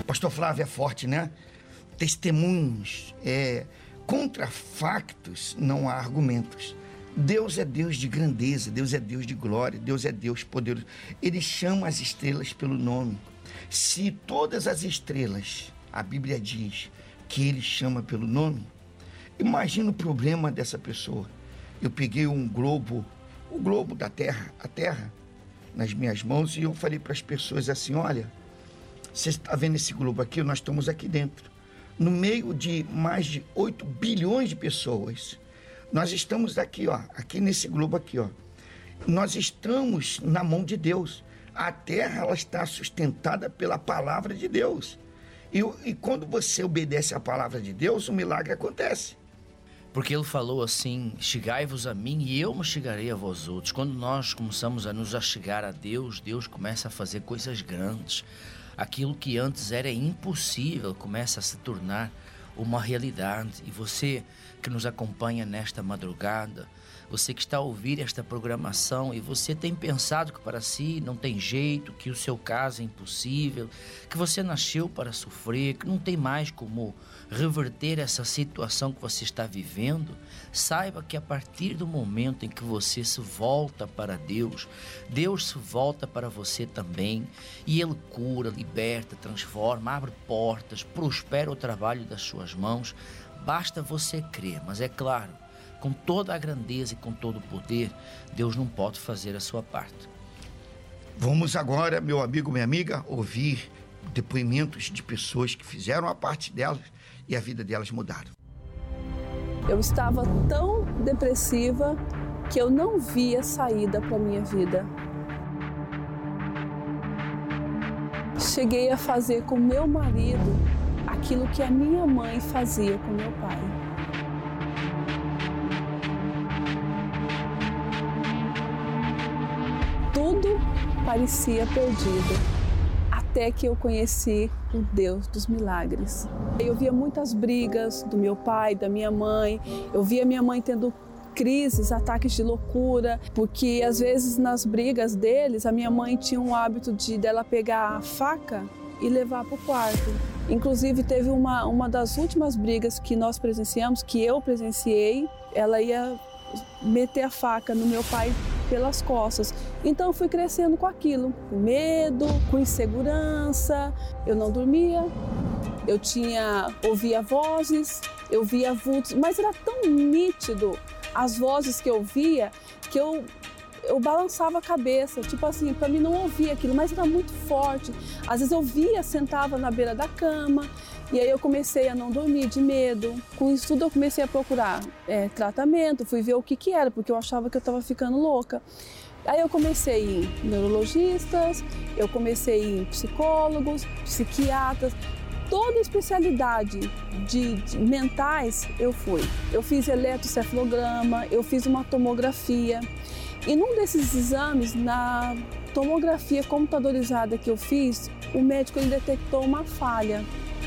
Pastor Flávio é forte, né? Testemunhos, contra factos não há argumentos. Deus é Deus de grandeza, Deus é Deus de glória, Deus é Deus poderoso. Ele chama as estrelas pelo nome. Se todas as estrelas, a Bíblia diz que ele chama pelo nome, imagina o problema dessa pessoa. Eu peguei o globo da Terra, a Terra, nas minhas mãos, e eu falei para as pessoas assim: olha, você está vendo esse globo aqui? Nós estamos aqui dentro, no meio de mais de 8 bilhões de pessoas. Nós estamos aqui, ó, aqui nesse globo aqui, ó. Nós estamos na mão de Deus. A Terra, ela está sustentada pela palavra de Deus. E quando você obedece à palavra de Deus, o milagre acontece. Porque ele falou assim: chegai-vos a mim e eu me chegarei a vós outros. Quando nós começamos a nos achegar a Deus, Deus começa a fazer coisas grandes. Aquilo que antes era impossível começa a se tornar uma realidade. E você que nos acompanha nesta madrugada, você que está a ouvir esta programação e você tem pensado que para si não tem jeito, que o seu caso é impossível, que você nasceu para sofrer, que não tem mais como reverter essa situação que você está vivendo, saiba que a partir do momento em que você se volta para Deus, Deus se volta para você também, e Ele cura, liberta, transforma, abre portas, prospera o trabalho das suas mãos. Basta você crer, mas é claro, com toda a grandeza e com todo o poder, Deus não pode fazer a sua parte. Vamos agora, meu amigo, minha amiga, ouvir depoimentos de pessoas que fizeram a parte delas e a vida delas mudaram. Eu estava tão depressiva que eu não via saída para a minha vida. Cheguei a fazer com meu marido aquilo que a minha mãe fazia com meu pai. Tudo parecia perdido, até que eu conheci o Deus dos milagres. Eu via muitas brigas do meu pai, da minha mãe, eu via minha mãe tendo crises, ataques de loucura, porque às vezes nas brigas deles, a minha mãe tinha um hábito dela pegar a faca e levar para o quarto. Inclusive teve uma das últimas brigas que nós presenciamos, que eu presenciei, ela ia meter a faca no meu pai pelas costas. Então eu fui crescendo com aquilo, com medo, com insegurança, eu não dormia, ouvia vozes, eu via vultos, mas era tão nítido as vozes que eu via que eu balançava a cabeça, tipo assim, para mim não ouvir aquilo, mas era muito forte. Às vezes eu via, sentava na beira da cama, e aí eu comecei a não dormir de medo. Com isso tudo eu comecei a procurar tratamento, fui ver o que era, porque eu achava que eu estava ficando louca. Aí eu comecei a ir em neurologistas, eu comecei a ir em psicólogos, psiquiatras, toda a especialidade de mentais eu fui. Eu fiz eletrocefalograma, eu fiz uma tomografia. E num desses exames, na tomografia computadorizada que eu fiz, o médico ele detectou uma falha.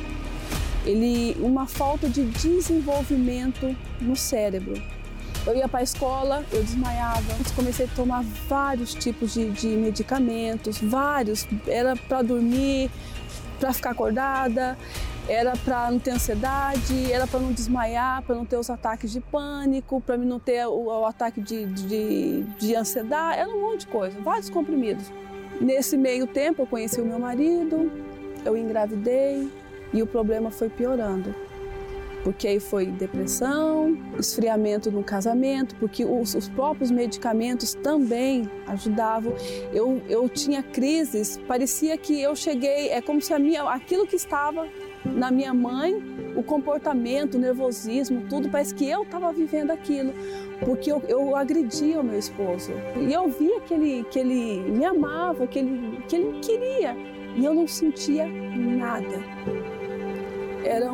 Uma falta de desenvolvimento no cérebro. Eu ia para a escola, eu desmaiava. Comecei a tomar vários tipos de medicamentos, vários. Era para dormir, para ficar acordada, era para não ter ansiedade, era para não desmaiar, para não ter os ataques de pânico, para mim não ter o ataque de ansiedade, era um monte de coisa, vários comprimidos. Nesse meio tempo eu conheci o meu marido, eu engravidei e o problema foi piorando. Porque aí foi depressão, esfriamento no casamento, porque os próprios medicamentos também ajudavam. Eu tinha crises, parecia que eu cheguei, é como se aquilo que estava na minha mãe, o comportamento, o nervosismo, tudo, parece que eu estava vivendo aquilo, porque eu agredia o meu esposo. E eu via que ele me amava, que ele me queria, e eu não sentia nada. Era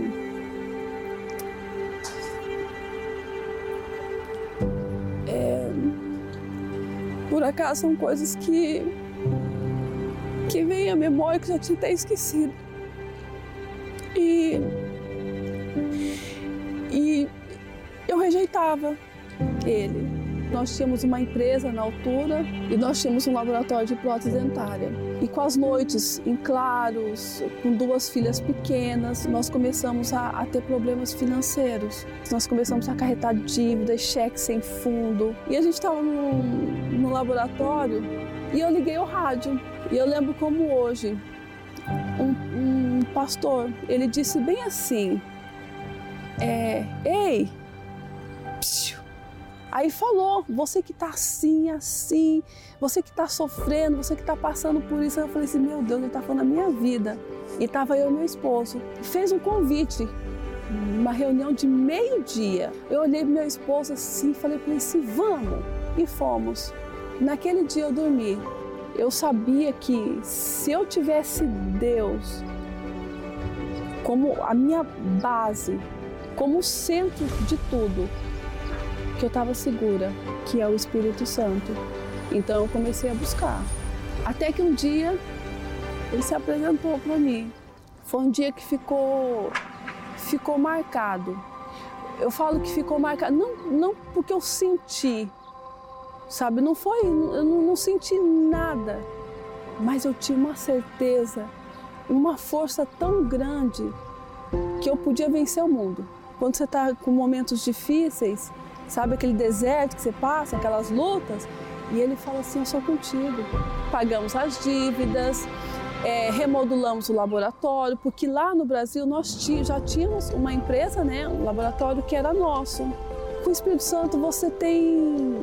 por acaso são coisas que vêm à memória que eu já tinha até esquecido. E eu rejeitava ele. Nós tínhamos uma empresa na altura e nós tínhamos um laboratório de prótese dentária. E com as noites em claros, com 2 filhas pequenas, nós começamos a ter problemas financeiros. Nós começamos a acarretar dívidas, cheques sem fundo. E a gente estava no laboratório e eu liguei o rádio. E eu lembro como hoje, um pastor, ele disse bem assim, ei, psiu. Aí falou, você que está assim, você que está sofrendo, você que está passando por isso. Eu falei assim, meu Deus, ele está falando da minha vida. E estava eu e meu esposo. Fez um convite, uma reunião de meio-dia. Eu olhei para meu esposo assim, falei para ele assim, vamos. E fomos. Naquele dia eu dormi. Eu sabia que se eu tivesse Deus como a minha base, como o centro de tudo, que eu estava segura, que é o Espírito Santo. Então eu comecei a buscar. Até que um dia ele se apresentou para mim. Foi um dia que ficou marcado. Eu falo que ficou marcado, não porque eu senti, sabe? Não foi, eu não senti nada, mas eu tinha uma certeza, uma força tão grande que eu podia vencer o mundo. Quando você está com momentos difíceis, sabe aquele deserto que você passa, aquelas lutas? E ele fala assim, eu sou contigo. Pagamos as dívidas, remodulamos o laboratório, porque lá no Brasil nós já tínhamos uma empresa, né, um laboratório que era nosso. Com o Espírito Santo você tem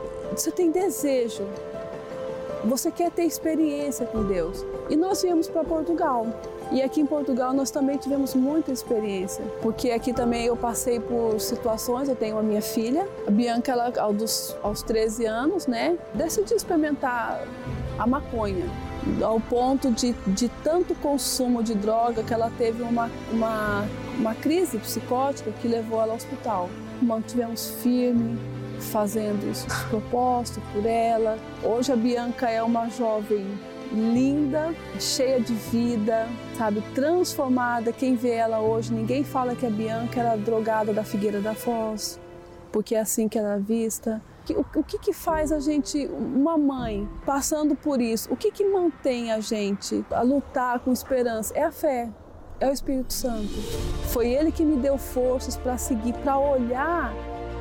desejo, você quer ter experiência com Deus. E nós viemos para Portugal. E aqui em Portugal nós também tivemos muita experiência, porque aqui também eu passei por situações, eu tenho a minha filha, a Bianca, ela aos 13 anos, né, decidiu experimentar a maconha, ao ponto de tanto consumo de droga que ela teve uma crise psicótica que levou ela ao hospital. Mantivemos firme, fazendo os propósitos por ela. Hoje a Bianca é uma jovem linda, cheia de vida, sabe, transformada. Quem vê ela hoje, ninguém fala que a Bianca era drogada da Figueira da Foz, porque é assim que ela é vista. O que faz a gente, uma mãe, passando por isso, o que mantém a gente a lutar com esperança? É a fé, é o Espírito Santo. Foi ele que me deu forças para seguir, para olhar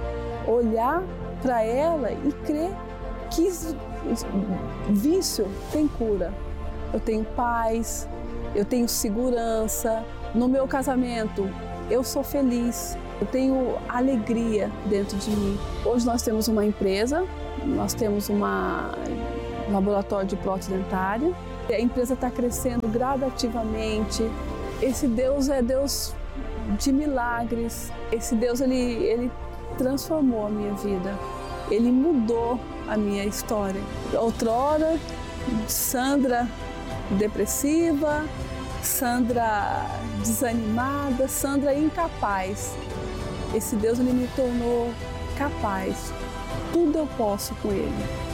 para ela e crer que vício tem cura. Eu tenho paz, eu tenho segurança. No meu casamento, eu sou feliz, eu tenho alegria dentro de mim. Hoje nós temos uma empresa, nós temos um laboratório de prótese dentária. A empresa está crescendo gradativamente. Esse Deus é Deus de milagres. Esse Deus, ele transformou a minha vida. Ele mudou a minha história. Outrora, Sandra depressiva, Sandra desanimada, Sandra incapaz. Esse Deus, ele me tornou capaz. Tudo eu posso com ele.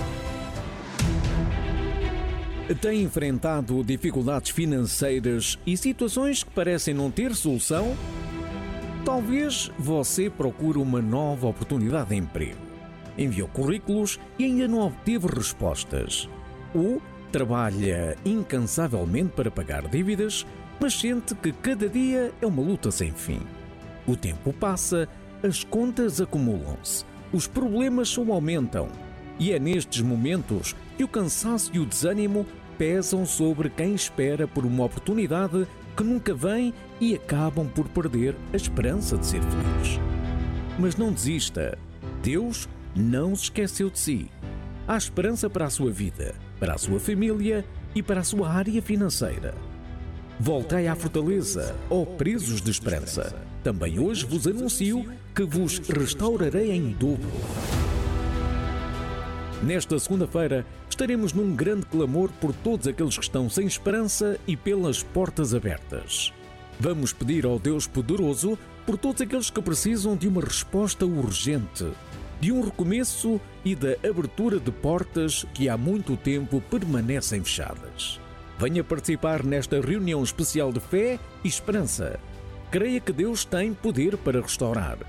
Tem enfrentado dificuldades financeiras e situações que parecem não ter solução? Talvez você procure uma nova oportunidade de emprego. Enviou currículos e ainda não obteve respostas. Ou trabalha incansavelmente para pagar dívidas, mas sente que cada dia é uma luta sem fim. O tempo passa, as contas acumulam-se, os problemas só aumentam. E é nestes momentos que o cansaço e o desânimo pesam sobre quem espera por uma oportunidade que nunca vem e acabam por perder a esperança de ser feliz. Mas não desista. Deus não se esqueceu de si. Há esperança para a sua vida, para a sua família e para a sua área financeira. Voltai à fortaleza, ó presos de esperança. Também hoje vos anuncio que vos restaurarei em dobro. Nesta segunda-feira estaremos num grande clamor por todos aqueles que estão sem esperança e pelas portas abertas. Vamos pedir ao Deus poderoso por todos aqueles que precisam de uma resposta urgente, de um recomeço e da abertura de portas que há muito tempo permanecem fechadas. Venha participar nesta reunião especial de fé e esperança. Creia que Deus tem poder para restaurar.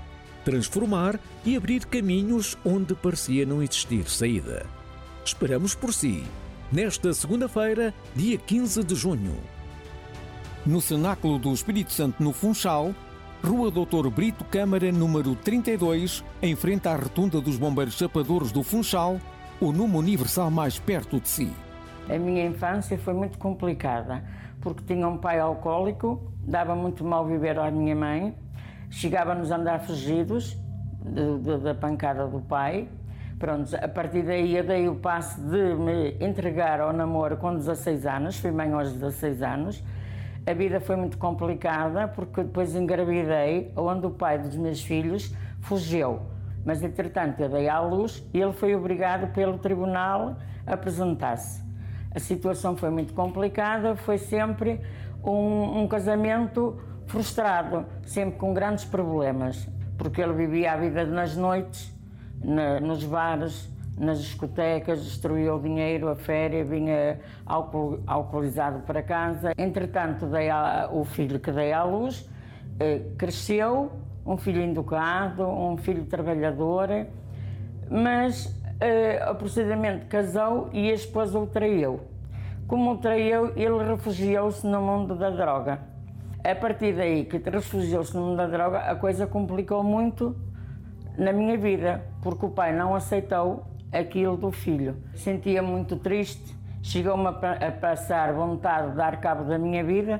transformar e abrir caminhos onde parecia não existir saída. Esperamos por si, nesta segunda-feira, dia 15 de junho. No Cenáculo do Espírito Santo, no Funchal, Rua Doutor Brito Câmara, número 32, em frente à Rotunda dos Bombeiros Chapadores do Funchal, o número universal mais perto de si. A minha infância foi muito complicada, porque tinha um pai alcoólico, dava muito mal viver à minha mãe, chegava-nos a andar fugidos da pancada do pai. Pronto, a partir daí eu dei o passo de me entregar ao namoro com 16 anos, fui mãe aos 16 anos. A vida foi muito complicada, porque depois engravidei, onde o pai dos meus filhos fugiu. Mas, entretanto, eu dei à luz e ele foi obrigado pelo tribunal a apresentar-se. A situação foi muito complicada, foi sempre um casamento frustrado, sempre com grandes problemas, porque ele vivia a vida nas noites, nos bares, nas discotecas, destruía o dinheiro, a féria, vinha alcoolizado para casa. Entretanto, o filho que dei à luz cresceu, um filho educado, um filho trabalhador, mas o procedimento casou e a esposa o traiu. Como o traiu, ele refugiou-se no mundo da droga. A partir daí que refugiou-se no mundo da droga, a coisa complicou muito na minha vida, porque o pai não aceitou aquilo do filho. Sentia muito triste, chegou-me a passar vontade de dar cabo da minha vida.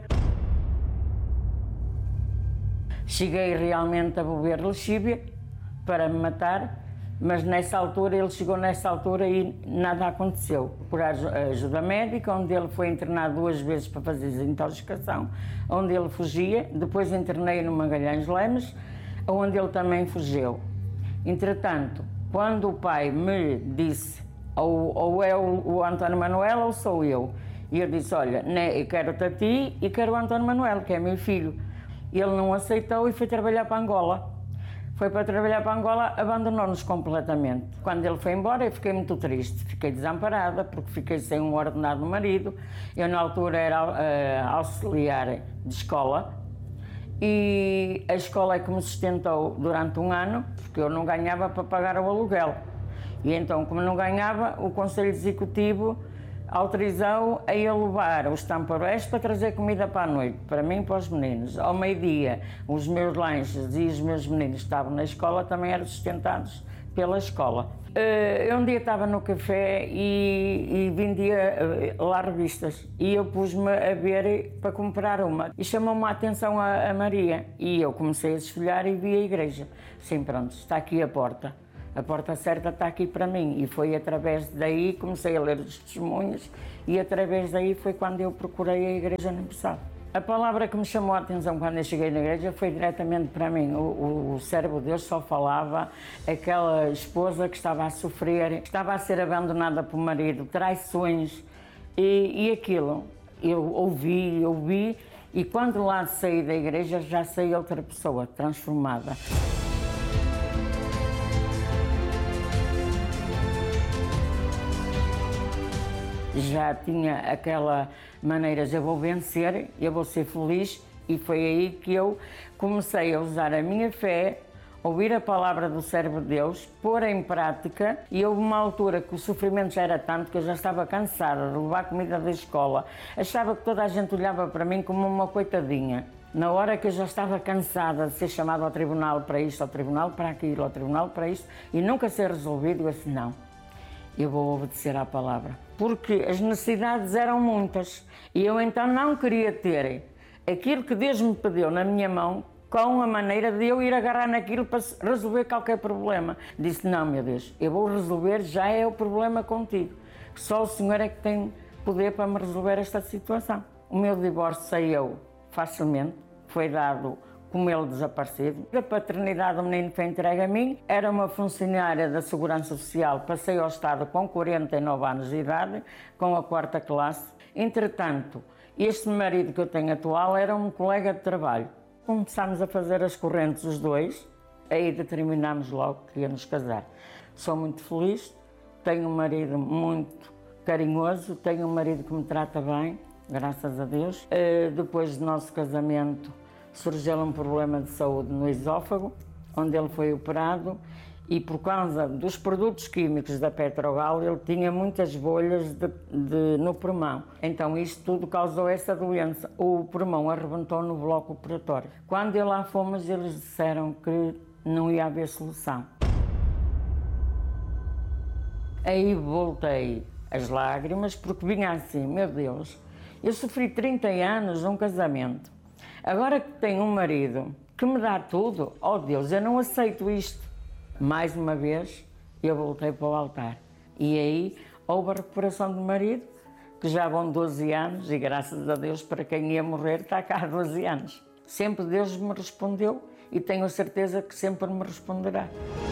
Cheguei realmente a beber lexívia para me matar, mas ele chegou nessa altura e nada aconteceu. Por ajuda médica, onde ele foi internado 2 vezes para fazer desintoxicação, onde ele fugia. Depois internei no Magalhães Lemes, onde ele também fugiu. Entretanto, quando o pai me disse, ou é o António Manuel ou sou eu, e eu disse, olha, eu quero-te a ti e quero o António Manuel, que é meu filho. Ele não aceitou e foi trabalhar para Angola. Foi para trabalhar para Angola, abandonou-nos completamente. Quando ele foi embora, eu fiquei muito triste, fiquei desamparada, porque fiquei sem um ordenado marido. Eu, na altura, era auxiliar de escola, e a escola é que me sustentou durante 1 ano, porque eu não ganhava para pagar o aluguel. E então, como não ganhava, o Conselho Executivo autorizou a eu levar os tamborés para trazer comida para a noite, para mim e para os meninos. Ao meio-dia, os meus lanches e os meus meninos que estavam na escola também eram sustentados pela escola. Eu um dia estava no café e vendia lá revistas, e eu pus-me a ver para comprar uma. E chamou-me a atenção a Maria, e eu comecei a desfolhar e vi a igreja. Sim, pronto, está aqui a porta. A porta certa está aqui para mim, e foi através daí que comecei a ler os testemunhos, e através daí foi quando eu procurei a Igreja Universal. A palavra que me chamou a atenção quando eu cheguei na igreja foi diretamente para mim. O servo de Deus só falava aquela esposa que estava a sofrer, que estava a ser abandonada pelo marido, traições, e aquilo. Eu ouvi, e quando lá saí da igreja já saí outra pessoa, transformada. Já tinha aquela maneira, eu vou vencer, eu vou ser feliz, e foi aí que eu comecei a usar a minha fé, ouvir a palavra do servo de Deus, pôr em prática, e houve uma altura que o sofrimento já era tanto que eu já estava cansada de levar comida da escola. Achava que toda a gente olhava para mim como uma coitadinha. Na hora que eu já estava cansada de ser chamada ao tribunal para isto, ao tribunal para aquilo, ao tribunal para isto, e nunca ser resolvido, eu disse, não, eu vou obedecer à palavra. Porque as necessidades eram muitas, e eu então não queria ter aquilo que Deus me pediu na minha mão, com a maneira de eu ir agarrar naquilo para resolver qualquer problema. Disse, não, meu Deus, eu vou resolver, já é o problema contigo. Só o Senhor é que tem poder para me resolver esta situação. O meu divórcio saiu facilmente, foi dado como ele desaparecido. A paternidade do menino foi entregue a mim. Era uma funcionária da Segurança Social, passei ao Estado com 49 anos de idade, com a 4ª classe. Entretanto, este marido que eu tenho atual era um colega de trabalho. Começámos a fazer as correntes os dois, aí determinámos logo que íamos casar. Sou muito feliz, tenho um marido muito carinhoso, tenho um marido que me trata bem, graças a Deus. Depois do nosso casamento, surgiu um problema de saúde no esófago, onde ele foi operado, e por causa dos produtos químicos da Petrogal, ele tinha muitas bolhas no pulmão. Então isto tudo causou essa doença. O pulmão arrebentou no bloco operatório. Quando lá fomos, eles disseram que não ia haver solução. Aí voltei as lágrimas, porque vinha assim, meu Deus, eu sofri 30 anos num casamento. Agora que tenho um marido que me dá tudo, oh Deus, eu não aceito isto. Mais uma vez, eu voltei para o altar. E aí houve a recuperação do marido, que já vão 12 anos, e graças a Deus, para quem ia morrer, está cá há 12 anos. Sempre Deus me respondeu e tenho a certeza que sempre me responderá.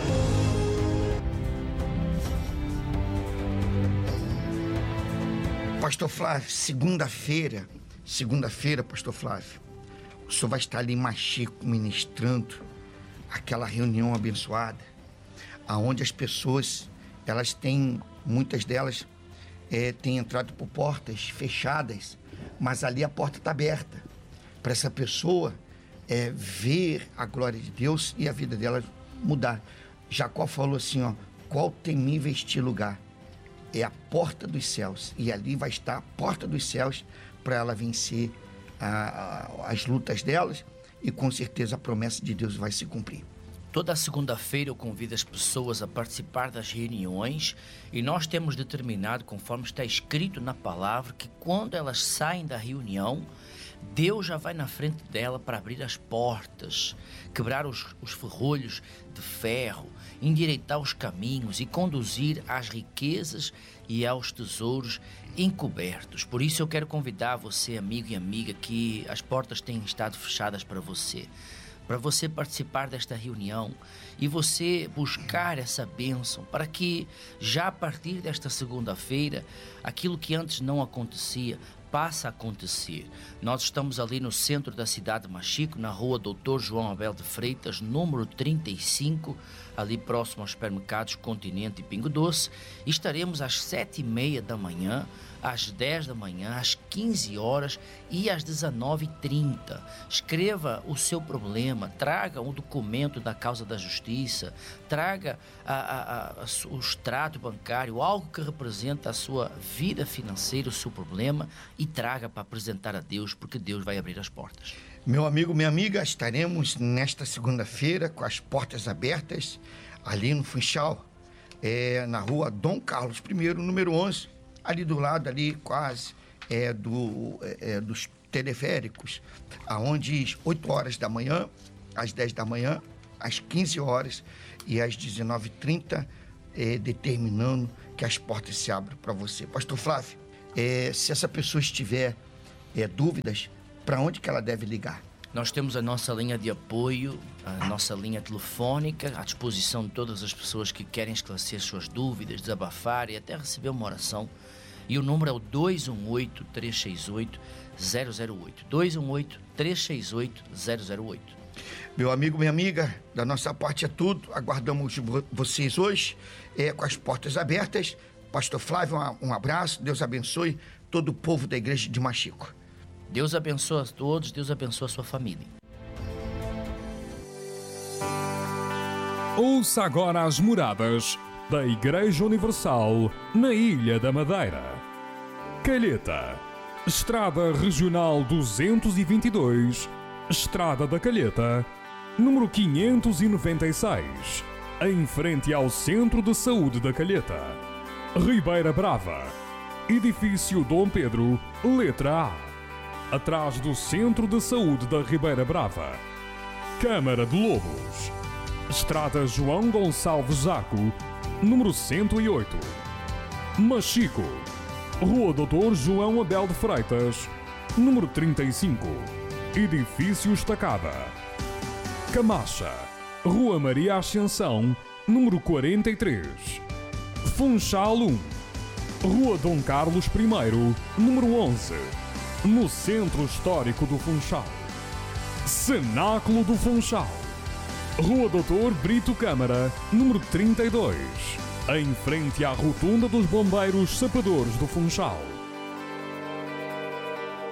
Pastor Flávio, segunda-feira, Pastor Flávio, o senhor vai estar ali em Machico ministrando aquela reunião abençoada, aonde as pessoas, muitas delas têm entrado por portas fechadas, mas ali a porta está aberta para essa pessoa ver a glória de Deus e a vida dela mudar. Jacó falou assim, ó, qual temível este lugar? É a porta dos céus, e ali vai estar a porta dos céus para ela vencer as lutas delas, e com certeza a promessa de Deus vai se cumprir. Toda segunda-feira eu convido as pessoas a participar das reuniões, e nós temos determinado, conforme está escrito na palavra, que quando elas saem da reunião, Deus já vai na frente dela para abrir as portas, quebrar os ferrolhos de ferro, endireitar os caminhos e conduzir às riquezas e aos tesouros encobertos. Por isso eu quero convidar você, amigo e amiga, que as portas têm estado fechadas para você participar desta reunião e você buscar essa bênção, para que já a partir desta segunda-feira, aquilo que antes não acontecia, passa a acontecer. Nós estamos ali no centro da cidade de Machico, na rua Dr. João Abel de Freitas, número 35, ali próximo aos supermercados Continente e Pingo Doce. Estaremos às 7h30 da manhã, às 10 da manhã, às 15 horas e às 19h30. Escreva o seu problema, traga um documento da causa da justiça, traga o extrato bancário, algo que representa a sua vida financeira, o seu problema, e traga para apresentar a Deus, porque Deus vai abrir as portas. Meu amigo, minha amiga, estaremos nesta segunda-feira com as portas abertas ali no Funchal, na rua Dom Carlos I, número 11, ali do lado, ali quase dos teleféricos, aonde 8 horas da manhã, às 10 da manhã, às 15 horas e às 19h30, determinando que as portas se abram para você. Pastor Flávio, se essa pessoa estiver dúvidas, para onde que ela deve ligar? Nós temos a nossa linha de apoio, a nossa linha telefônica, à disposição de todas as pessoas que querem esclarecer suas dúvidas, desabafar e até receber uma oração. E o número é o 218-368-008. 218-368-008. Meu amigo, minha amiga, da nossa parte é tudo. Aguardamos vocês hoje com as portas abertas. Pastor Flávio, um abraço. Deus abençoe todo o povo da igreja de Machico. Deus abençoe a todos, Deus abençoe a sua família. Ouça agora as moradas da Igreja Universal na Ilha da Madeira. Calheta, Estrada Regional 222, Estrada da Calheta, número 596, em frente ao Centro de Saúde da Calheta. Ribeira Brava, Edifício Dom Pedro, letra A, atrás do Centro de Saúde da Ribeira Brava. Câmara de Lobos, Estrada João Gonçalves Zaco, número 108. Machico, Rua Dr. João Abel de Freitas, número 35, Edifício Estacada. Camacha, Rua Maria Ascensão, número 43. Funchal 1, Rua Dom Carlos I, número 11, no Centro Histórico do Funchal. Cenáculo do Funchal, Rua Dr. Brito Câmara, número 32, em frente à Rotunda dos Bombeiros Sapadores do Funchal.